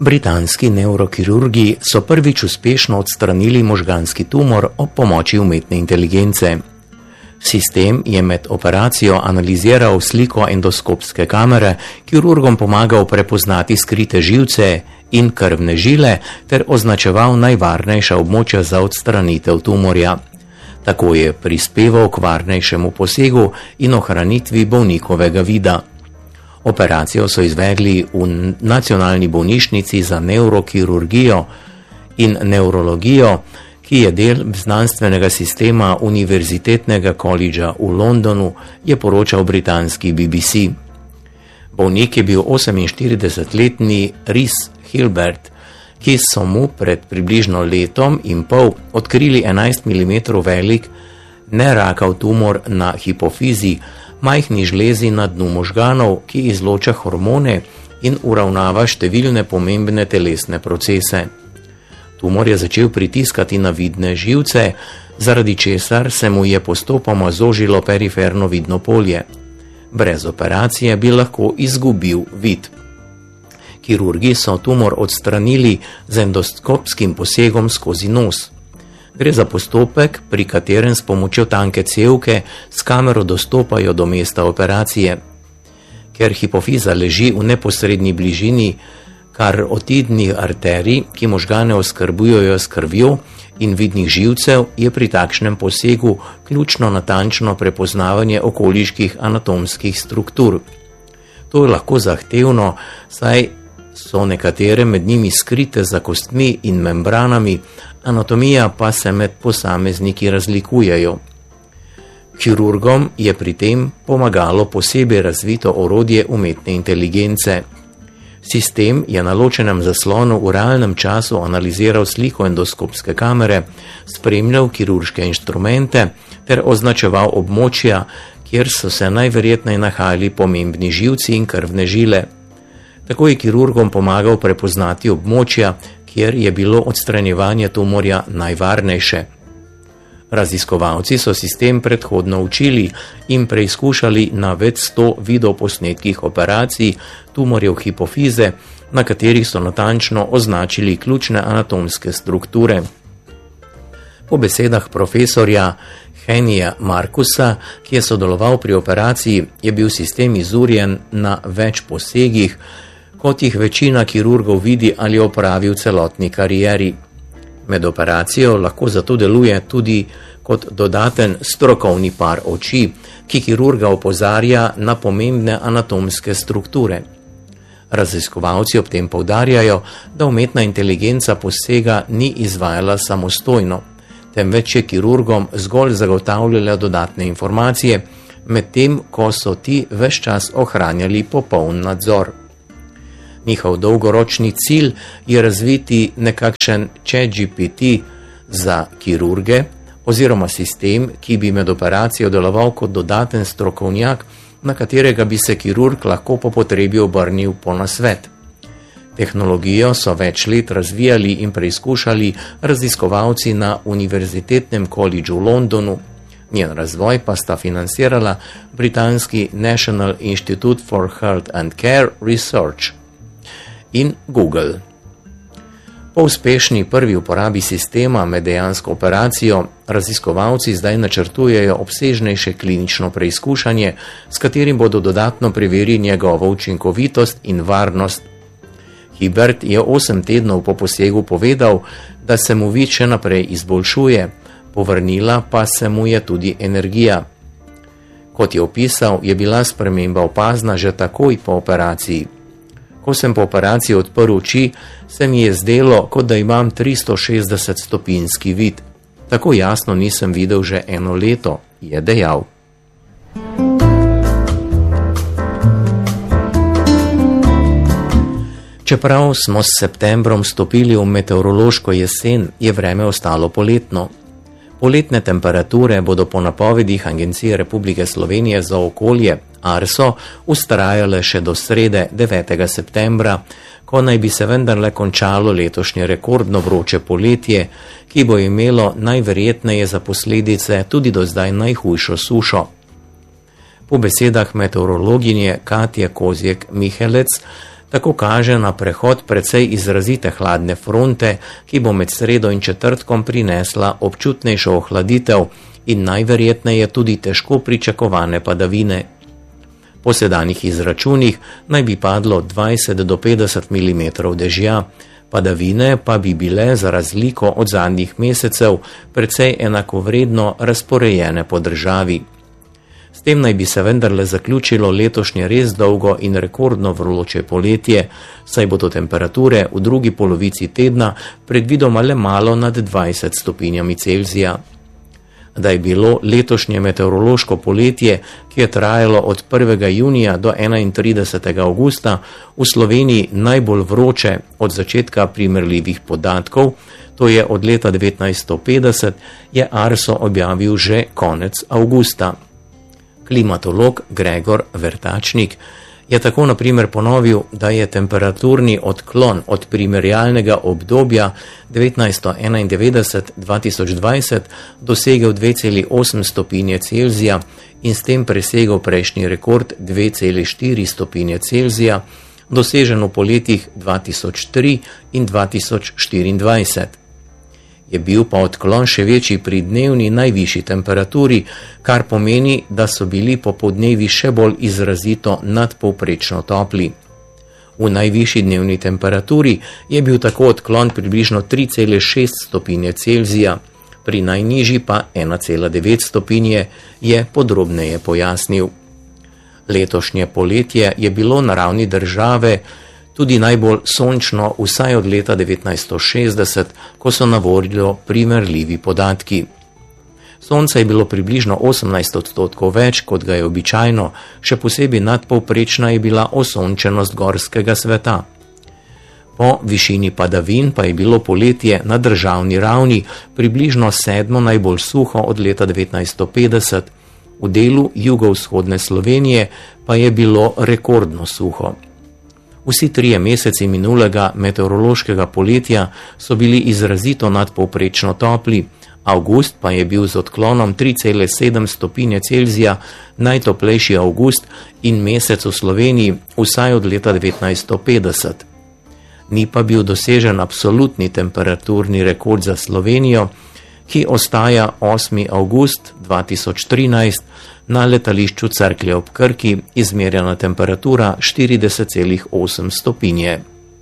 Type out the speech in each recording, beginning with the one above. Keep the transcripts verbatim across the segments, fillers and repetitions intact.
Britanski nevrokirurgi so prvič uspešno odstranili možganski tumor ob pomoči umetne inteligence. Sistem je med operacijo analiziral sliko endoskopske kamere, kirurgom pomagal prepoznati skrite živce in krvne žile ter označeval najvarnejša območja za odstranitev tumorja. Tako je prispeval k varnejšemu posegu in ohranitvi bolnikovega vida. Operacijo so izvedli v Nacionalni bolnišnici za nevrokirurgijo in nevrologijo, ki je del znanstvenega sistema Univerzitetnega kolidža v Londonu, je poročal britanski B B C. Bolnik je bil oseminštiridesetletni Rhys Hilbert, ki so mu pred približno letom in pol odkrili enajst milimetrov velik nerakav tumor na hipofizi, majhni žlezi na dnu možganov, ki izloča hormone in uravnava številne pomembne telesne procese. Tumor je začel pritiskati na vidne živce, zaradi česar se mu je postopoma zožilo periferno vidno polje. Brez operacije bi lahko izgubil vid. Kirurgi so tumor odstranili z endoskopskim posegom skozi nos. Gre za postopek, pri katerem s pomočjo tanke cevke s kamero dostopajo do mesta operacije. Ker hipofiza leži v neposredni bližini karotidnih arterij, ki možgane oskrbujejo s krvjo in vidnih živcev, je pri takšnem posegu ključno natančno prepoznavanje okoliških anatomskih struktur. To je lahko zahtevno, saj so nekatere med njimi skrite za kostmi in membranami, anatomija pa se med posamezniki razlikujejo. Kirurgom je pri tem pomagalo posebej razvito orodje umetne inteligence. Sistem je na ločenem zaslonu v realnem času analiziral sliko endoskopske kamere, spremljal kirurške inštrumente ter označeval območja, kjer so se najverjetneje nahajali pomembni živci in krvne žile. Tako je kirurgom pomagal prepoznati območja, kjer je bilo odstranjevanje tumorja najvarnejše. Raziskovalci so sistem predhodno učili in preizkušali na več sto videoposnetkih operacij tumorjev hipofize, na katerih so natančno označili ključne anatomske strukture. Po besedah profesorja Henija Markusa, ki je sodeloval pri operaciji, je bil sistem izurjen na več posegih, kot jih večina kirurgov vidi ali opravi v celotni karieri. Med operacijo lahko zato deluje tudi kot dodaten strokovni par oči, ki kirurga opozarja na pomembne anatomske strukture. Raziskovalci ob tem poudarjajo, da umetna inteligenca posega ni izvajala samostojno, temveč je kirurgom zgolj zagotavljala dodatne informacije, medtem ko so ti ves čas ohranjali popoln nadzor. Njihov dolgoročni cilj je razviti nekakšen ChatGPT za kirurge oziroma sistem, ki bi med operacijo deloval kot dodaten strokovnjak, na katerega bi se kirurg lahko po potrebi obrnil po nasvet. Tehnologijo so več let razvijali in preizkušali raziskovalci na Univerzitetnem kolidžu v Londonu. Njen razvoj pa sta financirala britanski National Institute for Health and Care Research in Google. Po uspešni prvi uporabi sistema med dejansko operacijo, raziskovalci zdaj načrtujejo obsežnejše klinično preizkušanje, s katerim bodo dodatno preverili njegovo učinkovitost in varnost. Hilbert je osem tednov po posegu povedal, da se mu vid še naprej izboljšuje, povrnila pa se mu je tudi energija. Kot je opisal, je bila sprememba opazna že takoj po operaciji. Ko sem po operaciji odprl oči, se mi je zdelo, kot da imam tristo šestdeset stopinjski vid. Tako jasno nisem videl že eno leto, je dejal. Čeprav smo s septembrom stopili v meteorološko jesen, je vreme ostalo poletno. Poletne temperature bodo po napovedih Agencije Republike Slovenije za okolje Arso vztrajale še do srede devetega septembra, ko naj bi se vendarle končalo letošnje rekordno vroče poletje, ki bo imelo najverjetneje za posledice tudi do zdaj najhujšo sušo. Po besedah meteorologinje Katje Kozjek Mihelec, Tako kaže na prehod precej izrazite hladne fronte, ki bo med sredo in četrtkom prinesla občutnejšo ohladitev in najverjetneje tudi težko pričakovane padavine. Po sedanjih izračunih naj bi padlo dvajset do petdeset milimetrov dežja, padavine pa bi bile za razliko od zadnjih mesecev precej enakovredno razporejene po državi. S tem naj bi se vendarle zaključilo letošnje res dolgo in rekordno vroče poletje, saj bodo temperature v drugi polovici tedna predvidoma le malo nad dvajset stopinjami Celzija. Da je bilo letošnje meteorološko poletje, ki je trajalo od prvega junija do enaintridesetega avgusta, v Sloveniji najbolj vroče od začetka primerljivih podatkov, to je od leta devetnajststo petdeset, je Arso objavil že konec avgusta. Klimatolog Gregor Vertačnik je tako na primer ponovil, da je temperaturni odklon od primerjalnega obdobja devetnajststo enaindevetdeset do dva tisoč dvajset dosegel dve celi osem stopinje Celzija in s tem presegel prejšnji rekord dve celi štiri stopinje Celzija, dosežen v poletjih dva tisoč tri in dva tisoč štiriindvajset. Je bil pa odklon še večji pri dnevni najvišji temperaturi, kar pomeni, da so bili popodnevi še bolj izrazito nadpovprečno topli. V najvišji dnevni temperaturi je bil tako odklon približno tri cele šest stopinje Celzija, pri najnižji pa ena cela devet stopinje, je podrobneje pojasnil. Letošnje poletje je bilo na ravni države tudi najbolj sončno vsaj od leta devetnajststo šestdeset, ko so na voljo primerljivi podatki. Sonca je bilo približno osemnajst odstotkov več, kot ga je običajno, še posebej nadpovprečna je bila osončenost gorskega sveta. Po višini padavin pa je bilo poletje na državni ravni približno sedmo najbolj suho od leta devetnajststo petdeset, v delu jugovzhodne Slovenije pa je bilo rekordno suho. Vsi trije meseci minulega meteorološkega poletja so bili izrazito nadpovprečno topli, avgust pa je bil z odklonom tri cele sedem stopinje Celzija najtoplejši avgust in mesec v Sloveniji vsaj od leta devetnajststo petdeset. Ni pa bil dosežen absolutni temperaturni rekord za Slovenijo, ki ostaja osmi avgust dva tisoč trinajst, na letališču Cerklje ob Krki izmerjena temperatura štirideset cela osem stopinje.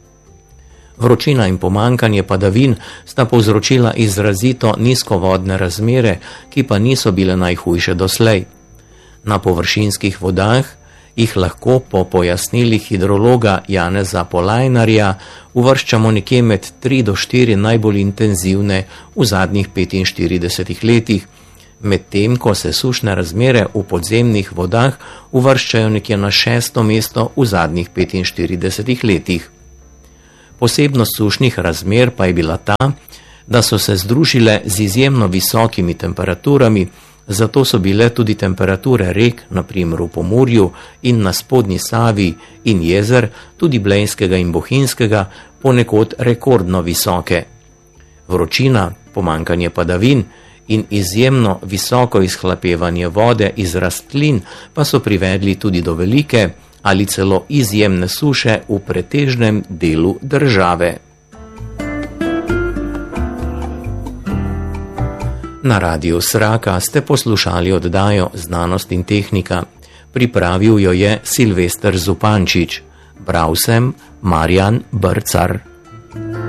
Vročina in pomankanje padavin sta povzročila izrazito nizkovodne razmere, ki pa niso bile najhujše doslej. Na površinskih vodah jih lahko po pojasnilih hidrologa Janeza Polajnarja uvrščamo nekje med tri do štiri najbolj intenzivne v zadnjih petinštiridesetih letih, medtem ko se sušne razmere v podzemnih vodah uvrščajo nekje na šesto mesto v zadnjih petinštiridesetih letih. Posebnost sušnih razmer pa je bila ta, da so se združile z izjemno visokimi temperaturami, zato so bile tudi temperature rek, na primer v Pomurju in na spodnji Savi in jezer, tudi Blejskega in Bohinjskega, ponekod rekordno visoke. Vročina, pomankanje padavin in izjemno visoko izhlapevanje vode iz rastlin pa so privedli tudi do velike ali celo izjemne suše v pretežnem delu države. Na Radiu Sraka ste poslušali oddajo Znanost in tehnika. Pripravil jo je Silvester Zupančič. Bral sem Marjan Brcar.